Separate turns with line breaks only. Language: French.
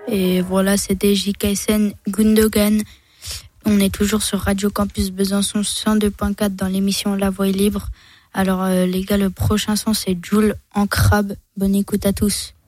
Et voilà, c'était JKSN Gundogan. On est toujours sur Radio Campus Besançon 102.4 dans l'émission La Voix est libre. Alors les gars, le prochain son c'est Jul en crabe. Bonne écoute à tous.